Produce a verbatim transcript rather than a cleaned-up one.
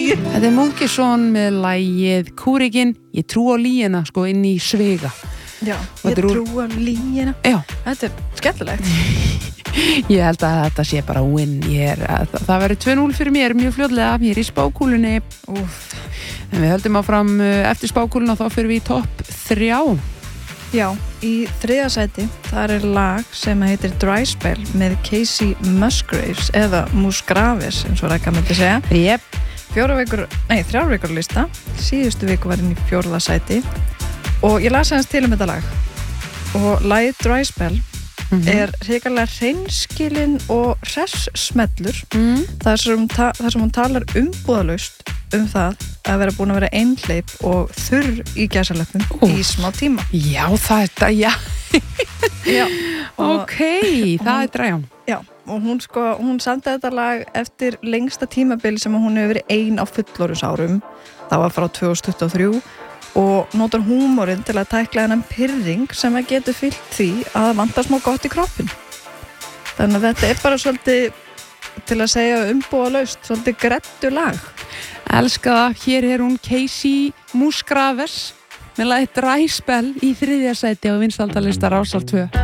Þetta er Mungisson með lagið Kúrikinn, ég trú á lýjina sko inn í Svega. Já, ég trú á lýjina. Já. Þetta er skemmtilegt. Ég held að þetta sé bara win. Ég er, að, það verður tvö núll fyrir mér mjög fljótlega mér í spákúlunni. Úff. En við höldum áfram eftir spákúluna þá fyrir við í topp þrjá. Já, í þriðja sæti þar er lag sem heitir Dry Spell með Casey Musgraves eða Musgraves eins og Rækka myndi segja. Jep. Fjóra vikur, nei þrjár vikur lista. Síðustu viku var inn í fjórða sæti og ég las aðeins til um þetta lag. Og lagið Dry Spell mm-hmm. er hrikalega hreinskilinn og hress-smellur mm. þar sem, ta- þar sem hún talar umbúðalaust um það að vera búin að vera einhleip og þurr í gæsalöpum oh. í smá tíma. Já, þetta, já. Já. Ok, það er dræján. Já, og hún sko, hún samdi þetta lag eftir lengsta tímabil sem hún hefur verið ein á fullorðinsárum. Það var frá tvö þúsund tuttugu og þrjú og notar húmorinn til að tækla þennan pirring sem að getur fyllt því að það vantar smá gott í kroppin. Þannig að þetta er bara svolítið til að segja umbúðalaust, svolítið grettu lag. Elska það, hér er hún Casey Musgraves með lagið Dry Spell í þriðja sæti á vinsældarlista Rásar tvö.